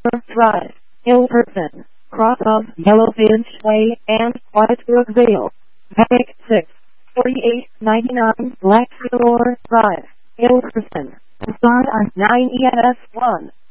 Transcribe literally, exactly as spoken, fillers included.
Drive, Hilton, cross of Yellowfinch Way and Whitebrook Vale. Panic six, forty-eight ninety-nine Blackflower Drive, Hilton. Start on nine E S one.